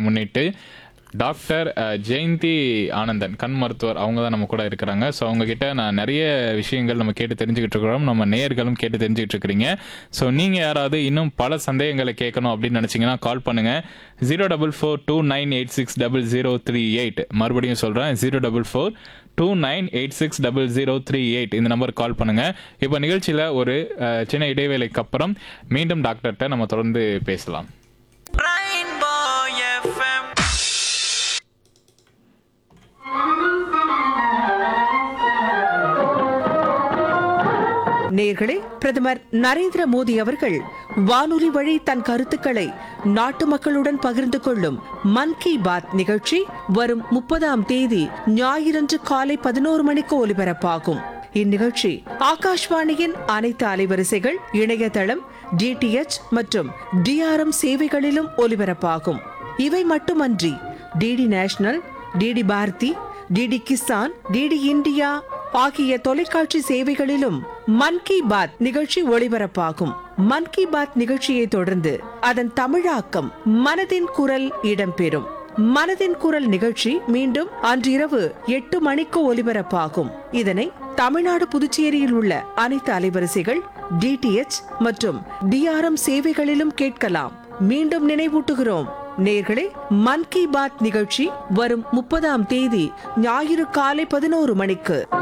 முன்னிட்டு டாக்டர் ஜெயந்தி ஆனந்தன் கண் மருத்துவர் அவங்க தான் நம்ம கூட இருக்கிறாங்க. ஸோ அவங்கக்கிட்ட நான் நிறைய விஷயங்கள் நம்ம கேட்டு தெரிஞ்சுக்கிட்டு இருக்கிறோம், நம்ம நேயர்களும் கேட்டு தெரிஞ்சுக்கிட்டு இருக்கிறீங்க. ஸோ நீங்கள் யாராவது இன்னும் பல சந்தேகங்களை கேட்கணும் அப்படின்னு நினச்சிங்கன்னா கால் பண்ணுங்கள் 04429860038. மறுபடியும் சொல்கிறேன் 04429860038 இந்த நம்பருக்கு கால் பண்ணுங்கள். இப்போ நிகழ்ச்சியில் ஒரு சின்ன இடைவேளைக்கு அப்புறம் மீண்டும் டாக்டர்கிட்ட நம்ம தொடர்ந்து பேசலாம். நேயர்களே, பிரதமர் நரேந்திர மோடி அவர்கள் வானொலி வழி தன் கருத்துக்களை நாட்டு மக்களுடன் பகிர்ந்து கொள்ளும் மன் கி பாத் நிகழ்ச்சி வரும் 30ஆம் தேதி ஞாயிறன்று காலை 11 மணிக்கு ஒலிபரப்பாகும். இந்நிகழ்ச்சி ஆகாஷ்வாணியின் அனைத்து அலைவரிசைகள், இணையதளம், டிடிஎச் மற்றும் டிஆர்எம் சேவைகளிலும் ஒலிபரப்பாகும். இவை மட்டுமன்றி DD national, DD Bharathi, DD Kisan, DD India ஆகிய தொலைக்காட்சி சேவைகளிலும் மன் கி பாத் நிகழ்ச்சி ஒளிபரப்பாகும். மன் கி பாத் நிகழ்ச்சியை தொடர்ந்து அதன் தமிழாக்கம் மனதின் குரல் இடம்பெறும். மனதின் குரல் நிகழ்ச்சி மீண்டும் அன்றிரவு 8 மணிக்கு ஒலிபரப்பாகும். இதனை தமிழ்நாடு, புதுச்சேரியில் உள்ள அனைத்து அலைவரிசைகள், டிடிஎச் மற்றும் டிஆர்எம் சேவைகளிலும் கேட்கலாம். மீண்டும் நினைவூட்டுகிறோம் நேயர்களே, மன் கி பாத் நிகழ்ச்சி வரும் 30ஆம் தேதி ஞாயிறு காலை 11 மணிக்கு.